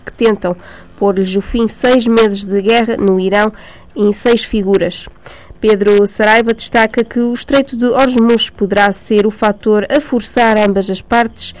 que tentam pôr-lhes o fim 6 meses de guerra no Irão em 6 figuras. Pedro Saraiva destaca que o Estreito de Hormuz poderá ser o fator a forçar ambas as partes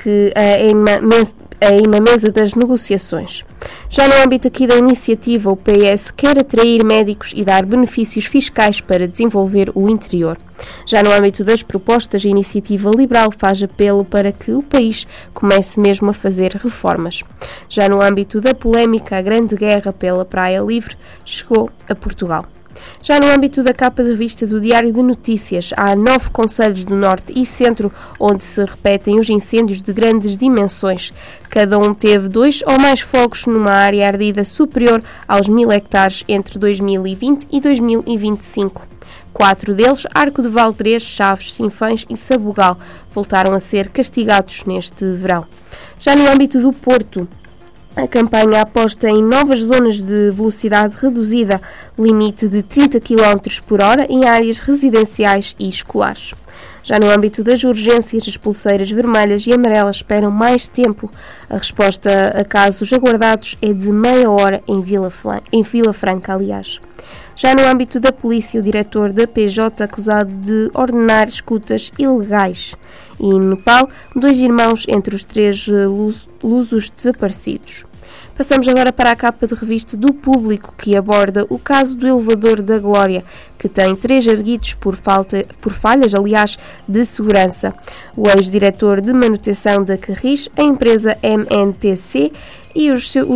a uma mesa das negociações. Já no âmbito aqui da iniciativa, o PS quer atrair médicos e dar benefícios fiscais para desenvolver o interior. Já no âmbito das propostas, a iniciativa liberal faz apelo para que o país comece mesmo a fazer reformas. Já no âmbito da polémica, a grande guerra pela Praia Livre chegou a Portugal. Já no âmbito da capa de revista do Diário de Notícias, há 9 concelhos do Norte e Centro onde se repetem os incêndios de grandes dimensões. Cada um teve 2 ou mais fogos numa área ardida superior aos 1000 hectares entre 2020 e 2025. 4 deles, Arco de Valdrez, Chaves, Sinfãs e Sabugal, voltaram a ser castigados neste verão. Já no âmbito do Porto, a campanha aposta em novas zonas de velocidade reduzida, limite de 30 km por hora em áreas residenciais e escolares. Já no âmbito das urgências, as pulseiras vermelhas e amarelas esperam mais tempo. A resposta a casos aguardados é de meia hora em Vila Franca, aliás. Já no âmbito da polícia, o diretor da PJ acusado de ordenar escutas ilegais. E no Nepal, 2 irmãos entre os 3 lusos desaparecidos. Passamos agora para a capa de revista do Público, que aborda o caso do elevador da Glória, que tem 3 arguidos por falhas, aliás, de segurança. O ex-diretor de manutenção da Carris, a empresa MNTC e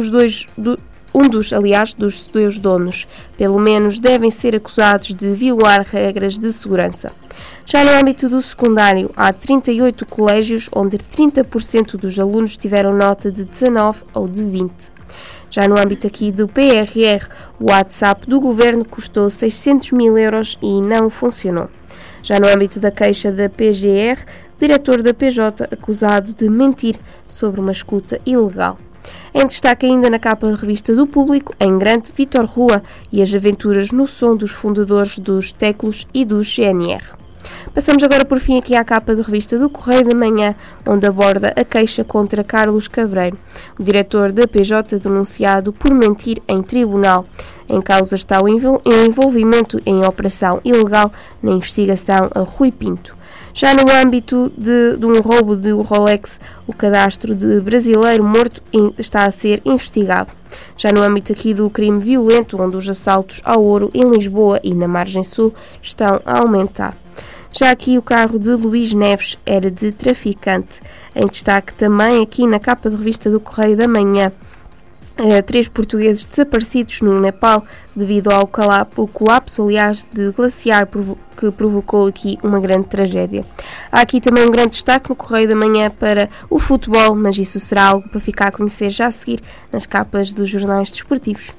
um dos seus donos, pelo menos, devem ser acusados de violar regras de segurança. Já no âmbito do secundário, há 38 colégios onde 30% dos alunos tiveram nota de 19 ou de 20. Já no âmbito aqui do PRR, o WhatsApp do governo custou 600 mil euros e não funcionou. Já no âmbito da queixa da PGR, o diretor da PJ acusado de mentir sobre uma escuta ilegal. Em destaque ainda na capa de revista do Público, em grande, Vítor Rua e as aventuras no som dos fundadores dos Teclos e do GNR. Passamos agora por fim aqui à capa de revista do Correio da Manhã, onde aborda a queixa contra Carlos Cabreiro, o diretor da PJ denunciado por mentir em tribunal. Em causa está o envolvimento em operação ilegal na investigação a Rui Pinto. Já no âmbito de um roubo de Rolex, o cadastro de brasileiro morto está a ser investigado. Já no âmbito aqui do crime violento, onde os assaltos ao ouro em Lisboa e na margem sul estão a aumentar. Já aqui o carro de Luís Neves era de traficante. Em destaque também aqui na capa de revista do Correio da Manhã, 3 portugueses desaparecidos no Nepal devido ao colapso, aliás, de glaciar que provocou aqui uma grande tragédia. Há aqui também um grande destaque no Correio da Manhã para o futebol, mas isso será algo para ficar a conhecer já a seguir nas capas dos jornais desportivos.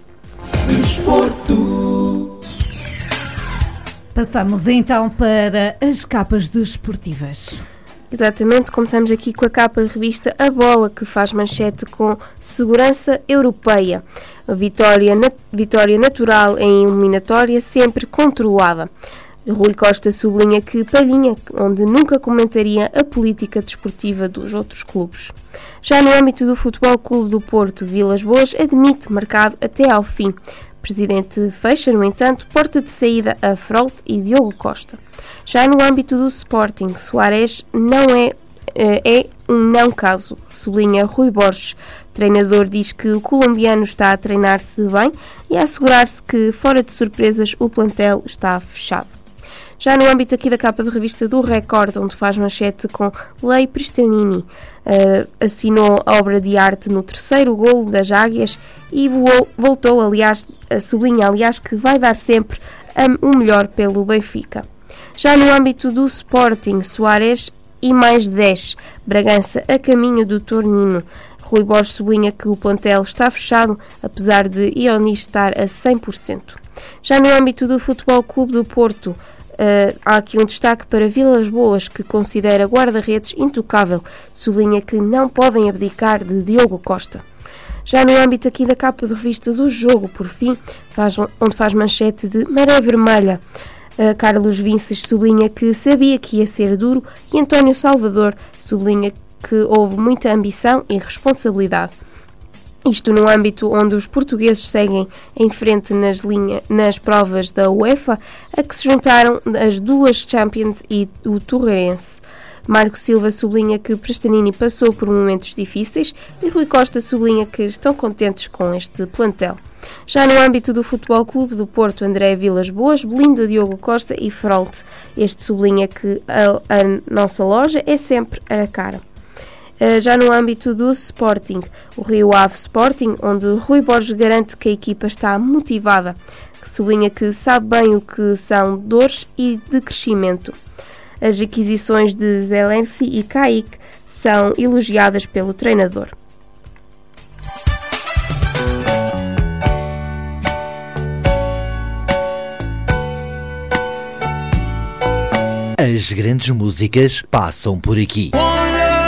Desporto. Passamos então para as capas desportivas. Exatamente, começamos aqui com a capa de revista A Bola, que faz manchete com segurança europeia. A vitória natural em eliminatória sempre controlada. Rui Costa sublinha que Palhinha, onde nunca comentaria a política desportiva dos outros clubes. Já no âmbito do Futebol Clube do Porto, Vilas Boas admite mercado até ao fim. Presidente fecha, no entanto, porta de saída a Frolt e Diogo Costa. Já no âmbito do Sporting, Soares não é um não caso, sublinha Rui Borges. O treinador diz que o colombiano está a treinar-se bem e a assegurar-se que, fora de surpresas, o plantel está fechado. Já no âmbito aqui da capa de revista do Record, onde faz manchete com Lei Pristanini, assinou a obra de arte no 3º golo das Águias e voltou, sublinha, que vai dar sempre o melhor pelo Benfica. Já no âmbito do Sporting, Soares e mais 10, Bragança a caminho do Tornino. Rui Borges sublinha que o plantel está fechado, apesar de Ioni estar a 100%. Já no âmbito do Futebol Clube do Porto, há aqui um destaque para Vilas Boas, que considera guarda-redes intocável. Sublinha que não podem abdicar de Diogo Costa. Já no âmbito aqui da capa de revista do Jogo, por fim, onde faz manchete de Maré Vermelha, Carlos Vinces sublinha que sabia que ia ser duro e António Salvador sublinha que houve muita ambição e responsabilidade. Isto no âmbito onde os portugueses seguem em frente nas provas da UEFA, a que se juntaram as duas Champions e o Torreirense. Marco Silva sublinha que Prestanini passou por momentos difíceis e Rui Costa sublinha que estão contentes com este plantel. Já no âmbito do Futebol Clube do Porto, André Vilas Boas, Belinda, Diogo Costa e Frolte. Este sublinha que a nossa loja é sempre a cara. Já no âmbito do Sporting, o Rio Ave Sporting, onde Rui Borges garante que a equipa está motivada, que sublinha que sabe bem o que são dores e de crescimento. As aquisições de Zelensi e Kaique são elogiadas pelo treinador. As grandes músicas passam por aqui.